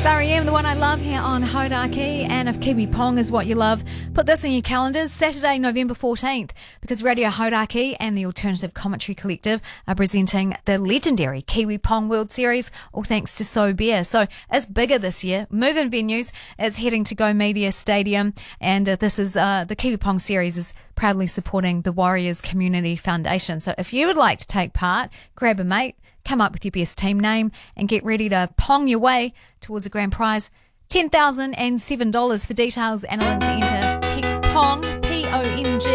REM, the one I love here on Hodaki. And if Kiwi Pong is what you love, put this in your calendars, Saturday, November 14th, because Radio Hodaki and the Alternative Commentary Collective are presenting the legendary Kiwi Pong World Series, all thanks to So Beer. So it's bigger this year. Moving venues, it's heading to Go Media Stadium, and this is the Kiwi Pong Series is proudly supporting the Warriors Community Foundation. So if you would like to take part, grab a mate, come up with your best team name and get ready to pong your way towards a grand prize. $10,007 for details and a link to enter. Text PONG, PONG,